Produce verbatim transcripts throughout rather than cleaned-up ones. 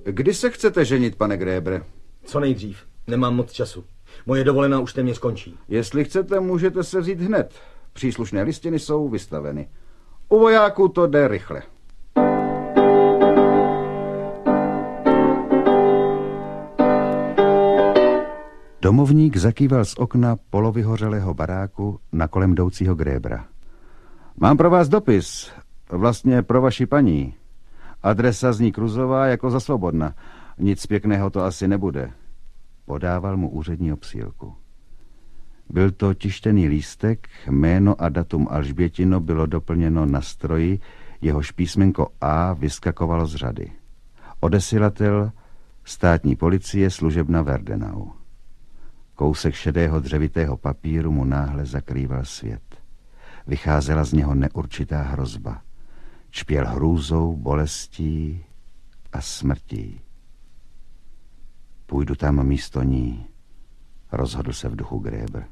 Kdy se chcete ženit, pane Grébre? Co nejdřív. Nemám moc času. Moje dovolená už téměř končí. Jestli chcete, můžete se vzít hned. Příslušné listiny jsou vystaveny. U vojáků to jde rychle. Domovník zakýval z okna polovyhořelého baráku na kolem jdoucího Grébra. Mám pro vás dopis, vlastně pro vaši paní. Adresa zní Kruzová jako za Svobodna. Nic pěkného to asi nebude. Podával mu úřední obsílku. Byl to tištěný lístek, jméno a datum Alžbětino bylo doplněno na stroji, jehož písmenko A vyskakovalo z řady. Odesilatel státní policie služebna Verdenau. Kousek šedého dřevitého papíru mu náhle zakrýval svět. Vycházela z něho neurčitá hrozba. Čpěl hrůzou, bolestí a smrtí. Půjdu tam místo ní, rozhodl se v duchu Gréber.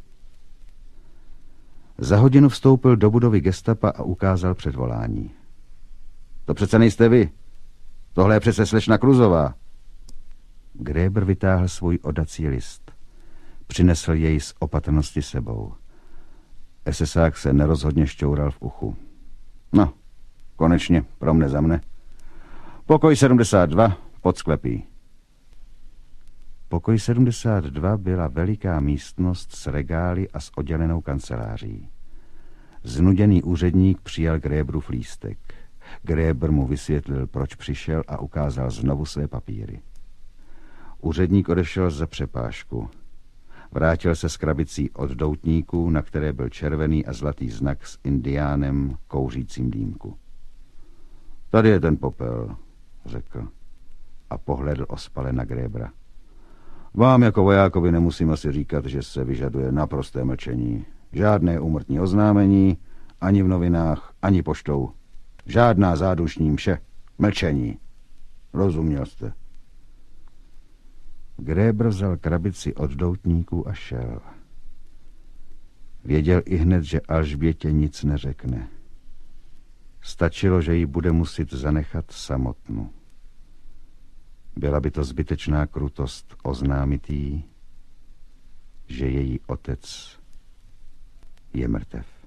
Za hodinu vstoupil do budovy gestapa a ukázal předvolání. To přece nejste vy. Tohle je přece slečna Kruzová. Gréber vytáhl svůj odací list. Přinesl jej z opatrnosti sebou. esesák se nerozhodně šťoural v uchu. No, konečně, pro mne za mne. Pokoj sedmdesát dva, pod sklepí. Pokoj sedmdesát dva byla veliká místnost s regály a s oddělenou kanceláří. Znuděný úředník přijal Grébrův lístek. Gréber mu vysvětlil, proč přišel a ukázal znovu své papíry. Úředník odešel za přepážku. Vrátil se s krabicí od doutníků, na které byl červený a zlatý znak s indiánem kouřícím dýmku. Tady je ten popel, řekl a pohledl ospale na Grébra. Vám jako vojákovi nemusím asi říkat, že se vyžaduje naprosté mlčení. Žádné úmrtní oznámení, ani v novinách, ani poštou. Žádná zádušní mše. Mlčení. Rozuměl jste? Gréber vzal krabici od doutníků a šel. Věděl ihned, že Alžbětě nic neřekne. Stačilo, že ji bude muset zanechat samotnou. Byla by to zbytečná krutost oznámit jí, že její otec je mrtev.